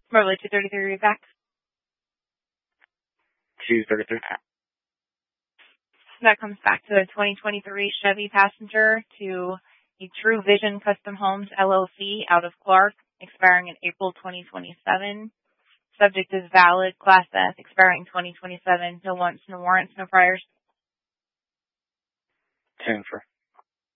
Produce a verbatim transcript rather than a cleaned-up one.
Motorly two thirty-three, read back. two thirty-three. That comes back to a twenty twenty-three Chevy Passenger to a True Vision Custom Homes, L L C, out of Clark, expiring in April twenty twenty-seven. Subject is valid, Class F, expiring twenty twenty-seven. No wants, no warrants, no priors. ten for.